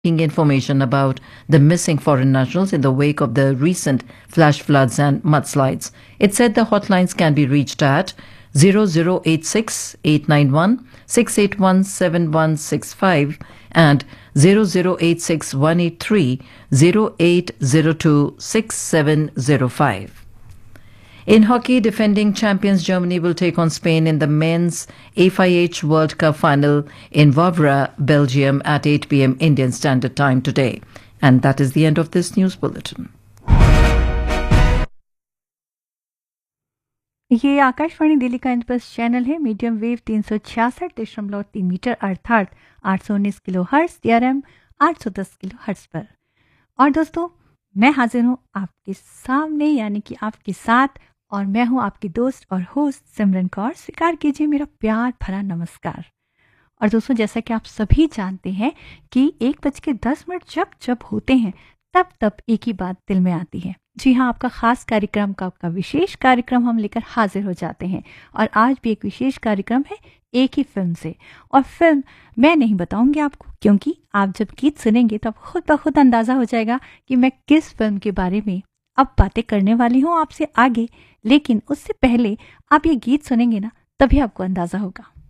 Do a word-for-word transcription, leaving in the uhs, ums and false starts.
Information about the missing foreign nationals in the wake of the recent flash floods and mudslides. It said the hotlines can be reached at zero zero eight six eight nine one six eight one seven one six five and zero zero eight six one eight three zero eight zero two six seven zero five. In hockey, defending champions Germany will take on Spain in the men's F I H World Cup final in Wavre, Belgium at eight p m Indian Standard Time today. And that is the end of this news bulletin. ये आकाशवाणी दिल्ली का enterprise channel है। Medium wave तीन सौ छियासठ दशमलव तीन metre अर्थात आठ सौ उन्नीस kilo hertz D R M आठ सौ दस किलो हर्ट्ज पर। और दोस्तों, मैं हाजिर हूँ आपके सामने यानी कि आपके साथ, और मैं हूँ आपकी दोस्त और होस्ट सिमरन कौर। स्वीकार कीजिए मेरा प्यार भरा नमस्कार। और दोस्तों, जैसा कि आप सभी जानते हैं कि एक बज के दस मिनट जब जब होते हैं तब तब एक ही बात दिल में आती है। जी हाँ, आपका खास कार्यक्रम का आपका विशेष कार्यक्रम हम लेकर हाजिर हो जाते हैं। और आज भी एक विशेष कार्यक्रम है एक ही फिल्म से। और फिल्म मैं नहीं बताऊंगी आपको, क्योंकि आप जब गीत सुनेंगे तो आप खुद ब खुद अंदाजा हो जाएगा कि मैं किस फिल्म के बारे में अब बातें करने वाली हूँ आपसे आगे। लेकिन उससे पहले आप ये गीत सुनेंगे ना, तभी आपको अंदाजा होगा।